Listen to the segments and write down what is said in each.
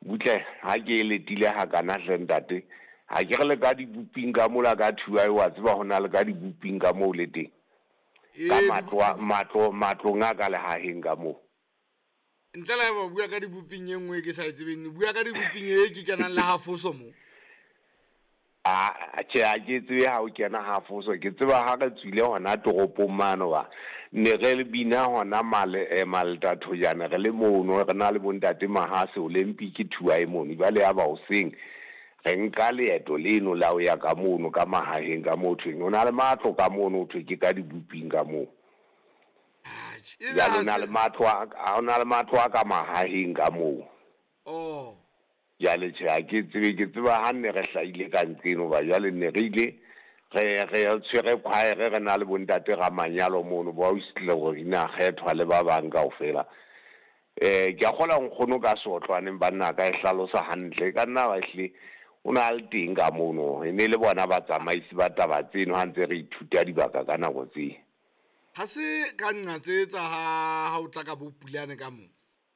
butle ha ke le tile ha kana hlentate ha ke le ka di buping ka mola ka thuwa wa tseba hona le ka di buping ka mo le teng ka matlo nga ka le ha henga mo ntlela ba bua ka di buping engwe ke sa itsebeng bua ka di buping e ke kanang le hafoso mo che a ke tsebe ha o kena hafoso ke tseba ha re tswile hona toropong mano ba ne re le bina hona malta thojana re le mono re na le bontate mahase o lempi ke thuwa e mono ba le ya ba o seng re nka leeto leno la o ya ka mono ka mahaheng ka motho o na le matlo ka mono o thwe ke ka di buping ka mo ya lona le matlo a ka mahaheng ka mo ya le tshya ke tseba ha ne re hlaile ka ntseno ba jale ne re ile re tshwere khwaere re na le bontate ga manyalo mono ba o isile go ina kgethwa le ba bang ka ofela ke a gola nkgono ka sotlwaneng ba nna ka e hlalosa hantle ka nna ba hle una le teng ka mono ene le bona ba tsamaisi ba taba tseno ha ntse re ithuta dibaka ka nako tse ha se ka ngatsetsa ha o tla ka bopulane ka mo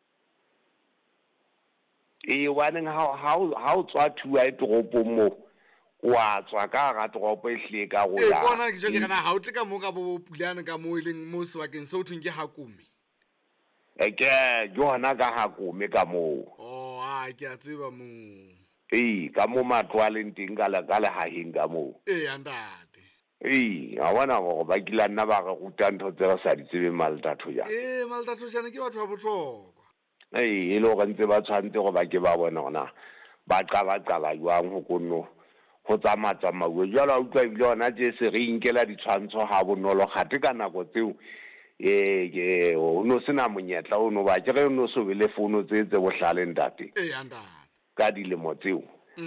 waneng ha o tswa thuwa e toropong mo wa tswa ka ga toropo e hle ka go ya bona ke je kana ha o tle ka mo ka bopulane ka mo ileng mo sebakeng se o thweng ke Hakome ke Johana ka Hakome ka mo ke a tseba mo ka mo matwaleng teng ka le ha hinga mo andate a bona go ba kila nna ba go ruta ntho tse re sa di tsebe maltatho ja maltatho jana ke batho ba botlhokwa e le go ntse ba tshwantse go ba ke ba bona ona ba qala jwang go konno go tsamauwe jalo a utlwa bile ona je se re inkela ditshwantsho ha bonolo gate ka nako tseo ke o no sena monyetla o no ba ke re no so be le fono tse bohlale ntate andate ka dilemo tseo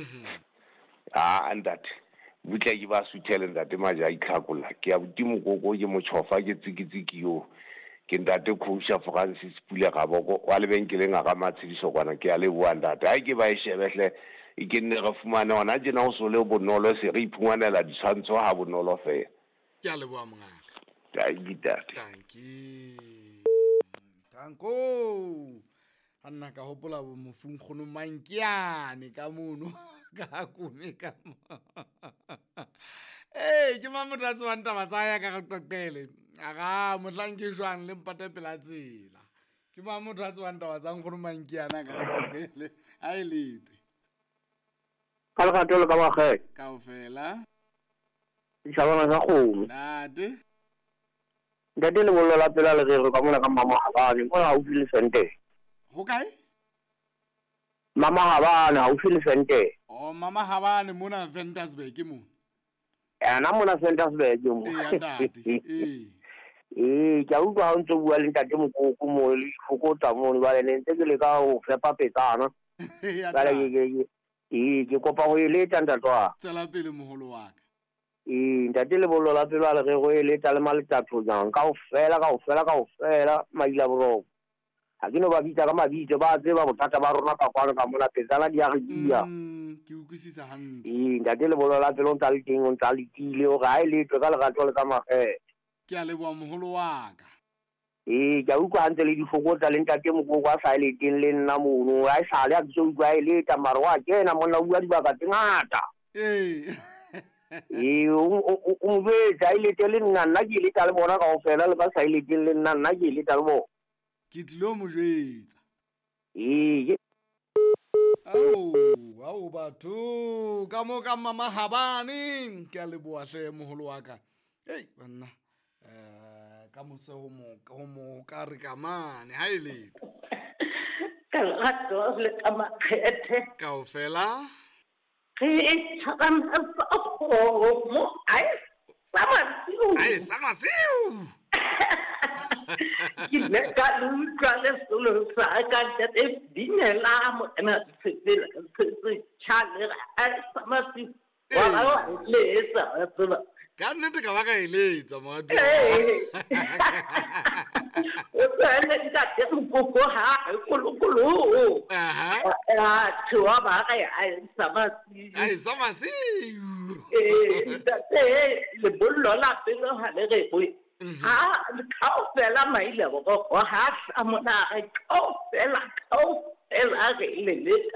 andate butla ke ba suthele ntate maja itlhakola ke a botimo koko ke motshofa ke tsikitsiki yo ke ntate Khousha Francis Pule ga boko wa lebenkeleng ga matshidiso kwana ke a le bua ntate ha ke ba e shebehle e ke nne re fumane ona jena o so le bonolo se re iphumanela ditshwantsho ha bonolo fe ke a le bua mongaka tanko anna ka hopola bo mofungkgono mankiane ka mono ka Hakome ka mo ke mamotlatsi wa ntaba tsaya ka qoqele aga mohlanke jwang le mpata pela tsela ke mamotlatsi wa ntaba tsa nkgono mankiana ka qoqele a elepe ka le gatolo ka baghe kaofela Shabana sa kgomo nate ntate le bollo la pela le re ka mona ka mama Habane mona o file sente ho kae mama Habane ha o file sente mama Habane mona Ventersburg mo na mona Ventersburg mo andate ke a utlwa ha o ntse o bua le ntate Mokoko mo le fokotsa mo ba le ntse ke le ka o fepa petsana ke kopa go eletsa ntatwa tsela pele moholo wa ka ntate le bollo la pelo le re go eletsa le maletlatho jang ka o fela maila boroko ha ke no ba bitsa ka mabitso ba tseba bothata ba rona ka kwana ka mona petsana di a re dia ke utlwisisa hantle ntate le bollo la pelo ntse le teng o ntse le tile o ga e letwe ka legato le ka magete ke a leboa moholo wa ka ke a utlwa ntse le difokotsa le ntate Mokoko a sa e leteng le nna mono a e sale a tse utlwa e leta mare wa kena monna o bua dibaka tse ngata o mbetsa e lete le nna ke leta le bona ka ofela le ba sa e leteng le nna ke leta le bona ke tlilo mo jwetsa ao batho ka mo ka mama Habane ke a leboa hle moholo wa ka banna ka mose ho mo ka re ka mane ha ile ka lato le ka makgethe kaofela ke tsama mo ai samasiu ke ne ka utlwa le solo sa ka te dinela mo na se chale ai samasiu wa le sa ka nnete ka ba ka eletsa moato o tsene ntate Mokoko ha kulukulu thuwa ba ka ai samasiu ntate le bollo la pelo ha le re boi ha kaofela maile go ha sa mona kaofela re le